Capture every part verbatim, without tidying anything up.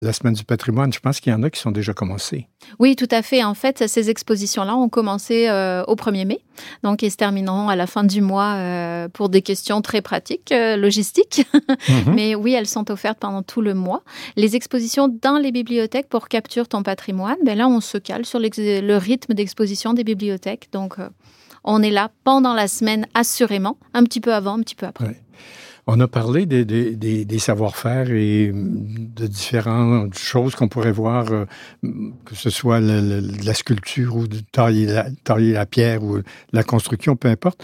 la Semaine du patrimoine, je pense qu'il y en a qui sont déjà commencées. Oui, tout à fait. En fait, ces expositions-là ont commencé euh, au premier mai, donc ils se termineront à la fin du mois euh, pour des questions très pratiques, euh, logistiques. Mm-hmm. Mais oui, elles sont offertes pendant tout le mois. Les expositions dans les bibliothèques pour Capture ton patrimoine, ben là, on se cale sur le rythme d'exposition des bibliothèques. Donc, euh, on est là pendant la semaine, assurément, un petit peu avant, un petit peu après. Oui. On a parlé des, des, des, des savoir-faire et de différentes choses qu'on pourrait voir, euh, que ce soit le, le, la sculpture ou de tailler la, tailler la pierre ou la construction, peu importe.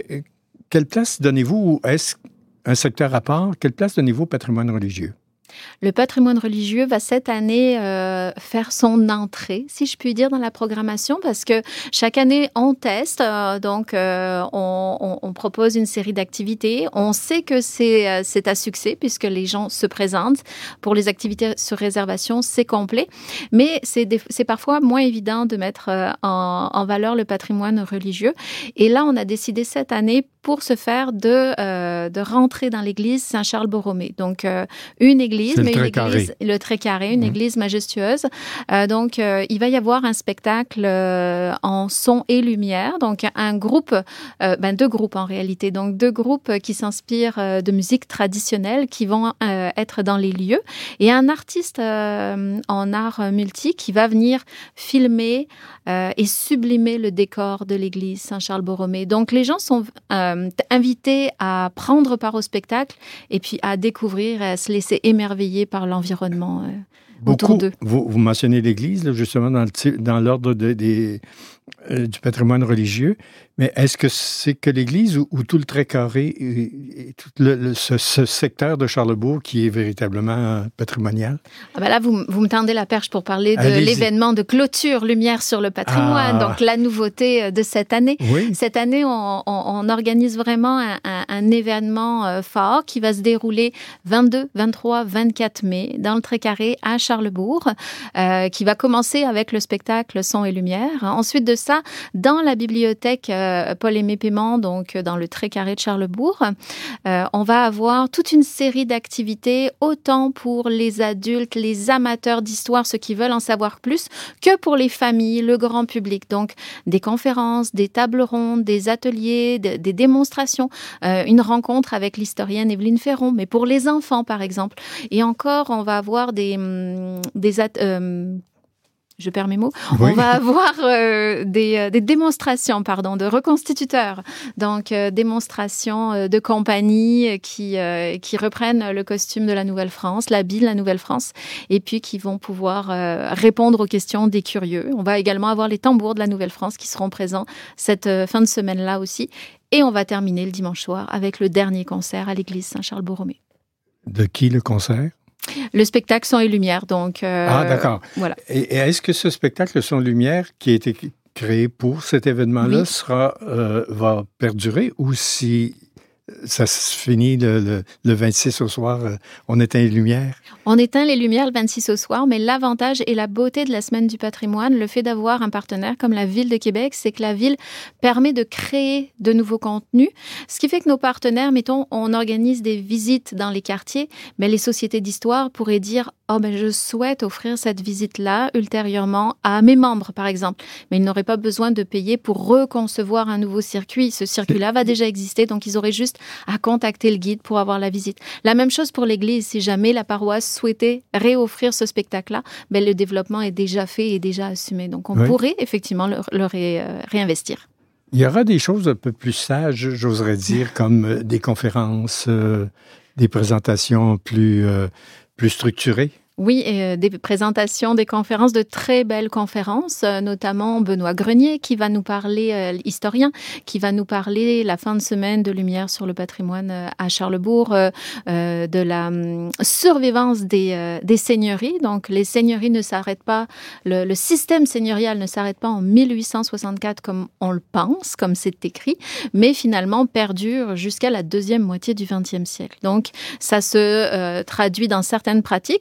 Quelle place donnez-vous, ou est-ce un secteur à part, quelle place donnez-vous au patrimoine religieux? Le patrimoine religieux va cette année euh, faire son entrée, si je puis dire, dans la programmation, parce que chaque année, on teste, euh, donc euh, on, on, on propose une série d'activités. On sait que c'est, euh, c'est à succès, puisque les gens se présentent. Pour les activités sur réservation, c'est complet, mais c'est, des, c'est parfois moins évident de mettre euh, en, en valeur le patrimoine religieux. Et là, on a décidé cette année, pour ce faire, de, euh, de rentrer dans l'église Saint-Charles-Borromée. Donc, euh, une église, c'est mais le une très église, carré. le très carré, une mmh. église majestueuse. Euh, donc, euh, il va y avoir un spectacle euh, en son et lumière. Donc, un groupe, euh, ben deux groupes en réalité. Donc, deux groupes qui s'inspirent euh, de musique traditionnelle, qui vont euh, être dans les lieux. Et un artiste euh, en art multi qui va venir filmer euh, et sublimer le décor de l'église Saint-Charles-Borromée. Donc, les gens sont euh, invités à prendre part au spectacle et puis à découvrir, à se laisser émerveiller par l'environnement euh, Beaucoup, autour d'eux. Vous, vous mentionnez l'Église, là, justement, dans, le, dans l'ordre de, des, euh, du patrimoine religieux, mais est-ce que c'est que l'Église ou, ou tout le très carré et, et tout le, le, ce, ce secteur de Charlesbourg qui est véritablement patrimonial? Ah ben là, vous, vous me tendez la perche pour parler de Allez-y. L'événement de clôture Lumière sur le patrimoine, Ah. donc la nouveauté de cette année. Oui. Cette année, on, on, on organise vraiment un, un, un événement euh, fort qui va se dérouler vingt-deux, vingt-trois, vingt-quatre mai dans le très carré à Charlesbourg, euh, qui va commencer avec le spectacle Son et Lumière. Ensuite de ça, dans la bibliothèque euh, Paul-Aimé Paiement, donc dans le très carré de Charlesbourg, euh, on va avoir toute une série d'activités, autant pour les adultes, les amateurs d'histoire, ceux qui veulent en savoir plus, que pour les familles, le grand public. Donc, des conférences, des tables rondes, des ateliers, de, des démonstrations, euh, une rencontre avec l'historienne Evelyne Ferron, mais pour les enfants, par exemple. Et encore, on va avoir des... des at- euh, je perds mes mots, oui. On va avoir euh, des, euh, des démonstrations pardon, de reconstituteurs, donc euh, démonstrations euh, de compagnies qui, euh, qui reprennent le costume de la Nouvelle-France, l'habit de la Nouvelle-France, et puis qui vont pouvoir euh, répondre aux questions des curieux. On va également avoir les tambours de la Nouvelle-France qui seront présents cette euh, fin de semaine-là aussi. Et on va terminer le dimanche soir avec le dernier concert à l'église Saint-Charles-Borromée. De qui le concert? Le spectacle Son et Lumière, donc... Euh, ah, d'accord. Voilà. Et, et est-ce que ce spectacle Son et Lumière, qui a été créé pour cet événement-là, oui. sera, euh, va perdurer, ou si ça se finit le, le, le vingt-six au soir, euh, on éteint les lumières? On éteint les lumières le vingt-six au soir, mais l'avantage et la beauté de la Semaine du patrimoine, le fait d'avoir un partenaire comme la Ville de Québec, c'est que la Ville permet de créer de nouveaux contenus, ce qui fait que nos partenaires, mettons, on organise des visites dans les quartiers, mais les sociétés d'histoire pourraient dire « Oh, ben je souhaite offrir cette visite-là ultérieurement à mes membres, par exemple. » Mais ils n'auraient pas besoin de payer pour reconcevoir un nouveau circuit. Ce circuit-là va déjà exister, donc ils auraient juste à contacter le guide pour avoir la visite. La même chose pour l'Église. Si jamais la paroisse souhaitait réoffrir ce spectacle-là, ben le développement est déjà fait et déjà assumé. Donc, on oui. pourrait effectivement le, le ré, euh, réinvestir. Il y aura des choses un peu plus sages, j'oserais dire, comme des conférences, euh, des présentations plus, euh, plus structurées. Oui, et des présentations, des conférences, de très belles conférences, notamment Benoît Grenier qui va nous parler, euh, historien, qui va nous parler la fin de semaine de Lumière sur le patrimoine à Charlesbourg, euh, euh, de la um, survivance des, euh, des seigneuries. Donc, les seigneuries ne s'arrêtent pas, le, le système seigneurial ne s'arrête pas en mille huit cent soixante-quatre comme on le pense, comme c'est écrit, mais finalement perdure jusqu'à la deuxième moitié du vingtième siècle. Donc, ça se euh, traduit dans certaines pratiques. Donc, ça va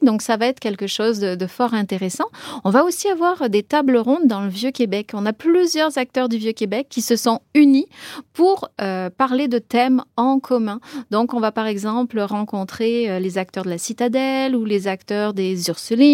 va être quelque chose de, de fort intéressant. On va aussi avoir des tables rondes dans le Vieux-Québec. On a plusieurs acteurs du Vieux-Québec qui se sont unis pour euh, parler de thèmes en commun. Donc, on va par exemple rencontrer euh, les acteurs de la Citadelle ou les acteurs des Ursulines